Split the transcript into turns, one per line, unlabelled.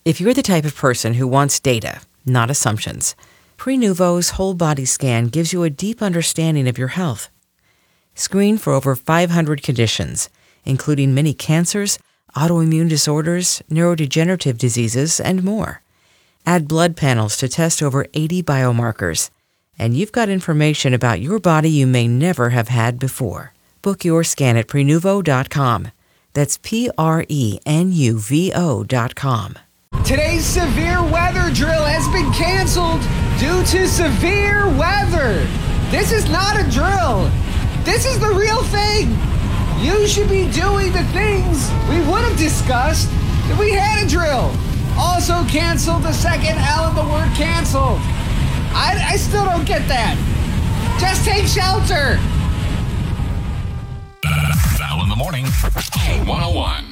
If you're the type of person who wants data, not assumptions, Prenuvo's whole body scan gives you a deep understanding of your health. Screen for over 500 conditions, including many cancers, autoimmune disorders, neurodegenerative diseases, and more. Add blood panels to test over 80 biomarkers, and you've got information about your body you may never have had before. Book your scan at Prenuvo.com. That's Prenuvo.com.
Today's severe weather drill has been canceled due to severe weather. This is not a drill. This is the real thing. You should be doing the things we would have discussed if we had a drill. Also canceled the second L in the word canceled. I still don't get that. Just take shelter.
Val in the morning. K101.